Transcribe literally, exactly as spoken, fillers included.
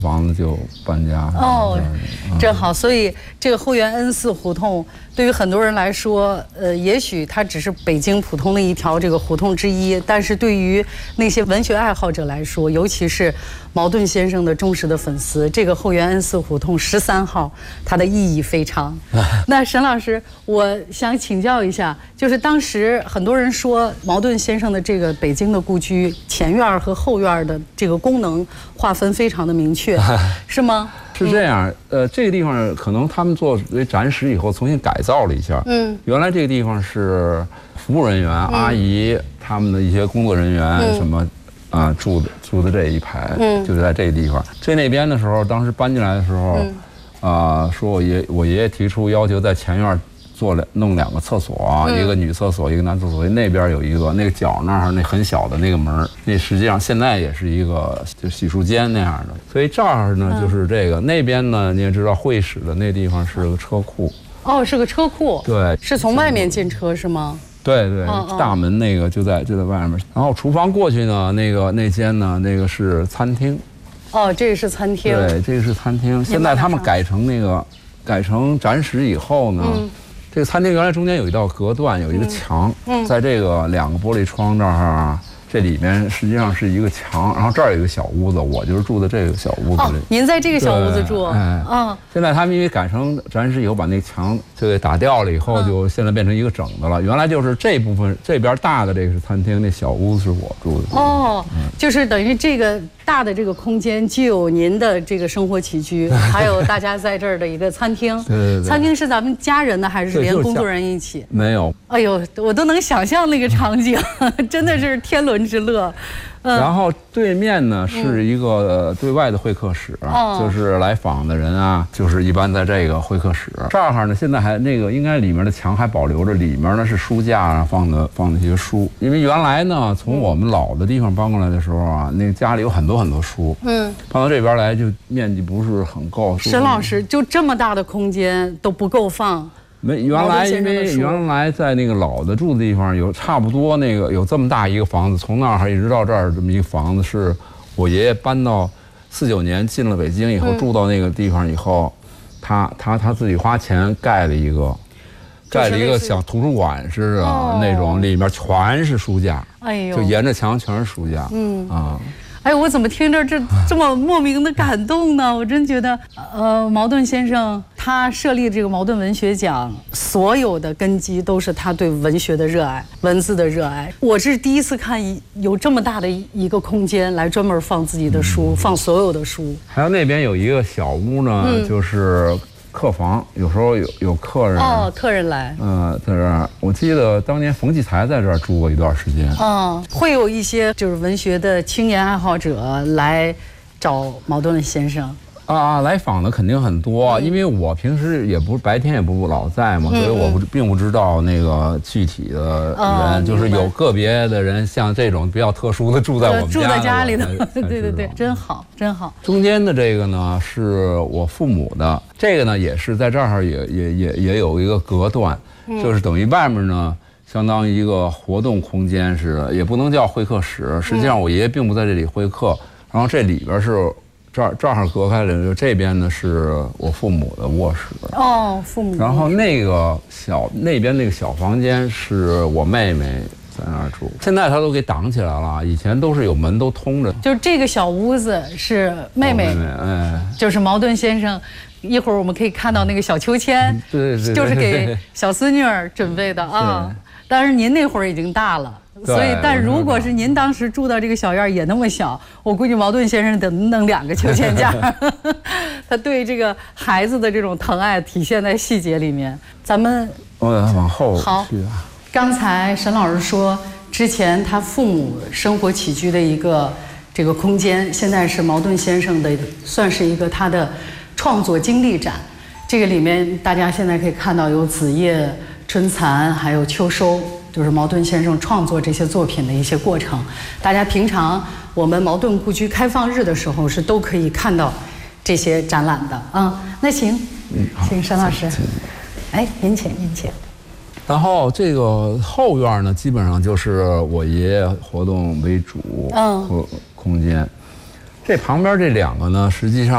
房子就搬家。 哦，真好。所以这个后园恩寺胡同对于很多人来说，呃，也许它只是北京普通的一条这个胡同之一，但是对于那些文学爱好者来说，尤其是茅盾先生的忠实的粉丝，这个后园恩寺胡同十三号，它的意义非常。那沈老师，我想请教一下，就是当时很多人说茅盾先生的这个北京的故居前院和后院的这个功能划分非常的明确，是吗？ 是这样，呃，这个地方可能他们作为展室以后重新改造了一下。嗯，原来这个地方是服务人员、嗯、阿姨他们的一些工作人员、嗯、什么啊、呃、住的住的这一排，嗯，就在这个地方。最那边的时候，当时搬进来的时候，啊、嗯呃，说我爷我爷爷提出要求在前院做两弄两个厕所，嗯、一个女厕所，一个男厕所。那边有一个，那个角那儿那很小的那个门，那实际上现在也是一个就洗漱间那样的。所以这儿呢就是这个，嗯、那边呢你也知道会使的那地方是个车库。哦，是个车库。对，是从外面进车是吗？对对，哦哦大门那个就在就在外面。然后厨房过去呢，那个那间呢，那个是餐厅。哦，这个是餐厅。对，这个是餐厅。现在他们改成那个改成展室以后呢。嗯这个餐厅原来中间有一道隔断，有一个墙，嗯嗯、在这个两个玻璃窗这儿，这里面实际上是一个墙，然后这儿有一个小屋子，我就是住的这个小屋子里。哦，您在这个小屋子住？哎，嗯。现在他们因为改成展示以后，把那个墙就给打掉了，以后就现在变成一个整的了。原来就是这部分这边大的这个是餐厅，那小屋子是我住的。哦，嗯、就是等于这个。大的这个空间既有您的这个生活起居，还有大家在这儿的一个餐厅。对对对。餐厅是咱们家人的，还是连工作人员一起？没有。哎呦，我都能想象那个场景，真的是天伦之乐。嗯、然后对面呢是一个对外的会客室，嗯、就是来访的人啊，就是一般在这个会客室这儿呢，现在还那个应该里面的墙还保留着，里面呢是书架上放的放的一些书。因为原来呢，从我们老的地方搬过来的时候啊，那个家里有很多很多书，嗯，搬到这边来就面积不是很够。沈老师，就这么大的空间都不够放。没，原来因为原来在那个老的住的地方有差不多那个有这么大一个房子，从那儿一直到这儿这么一个房子，是我爷爷搬到四九年进了北京以后、嗯、住到那个地方以后，他他他自己花钱盖了一个，盖了一个像图书馆似的、哦、那种，里面全是书架，哎呦，就沿着墙全是书架，嗯啊。哎，我怎么听着这这么莫名的感动呢？我真觉得，呃，茅盾先生他设立这个茅盾文学奖，所有的根基都是他对文学的热爱、文字的热爱。我是第一次看有这么大的一个空间来专门放自己的书，嗯、放所有的书。还有那边有一个小屋呢，嗯、就是客房，有时候有有客人哦，客人来，嗯、呃，在这儿，我记得当年冯骥才在这儿住过一段时间。嗯，会有一些就是文学的青年爱好者来找茅盾先生。啊，来访的肯定很多，嗯、因为我平时也不白天也不老在嘛，嗯、所以我不并不知道那个具体的人，哦、就是有个别的人像这种比较特殊的住在我们家，住在家里头，对对对，真好真好。中间的这个呢是我父母的，这个呢也是在这儿也也也也有一个隔断，嗯、就是等于外面呢相当于一个活动空间似的，也不能叫会客室。实际上我爷爷并不在这里会客，然后这里边是。这儿这儿隔开了，就这边呢是我父母的卧室哦，父母。然后那个小那边那个小房间是我妹妹在那儿住，现在她都给挡起来了，以前都是有门都通着。就是这个小屋子是妹妹，妹妹哎，就是茅盾先生。一会儿我们可以看到那个小秋千，嗯、对, 对, 对，就是给小孙女儿准备的啊。但是您那会儿已经大了。所以，但如果是您当时住到这个小院也那么小，我估计茅盾先生得弄两个秋千架。他对这个孩子的这种疼爱体现在细节里面。咱们呃往后好。刚才沈老师说，之前他父母生活起居的一个这个空间，现在是茅盾先生的，算是一个他的创作经历展。这个里面大家现在可以看到有子夜、春蚕，还有秋收。就是茅盾先生创作这些作品的一些过程，大家平常我们茅盾故居开放日的时候是都可以看到这些展览的啊、嗯。那行，嗯，请沈老师，哎，您请，您请。然后这个后院呢，基本上就是我爷爷活动为主，嗯，空间。这旁边这两个呢，实际上。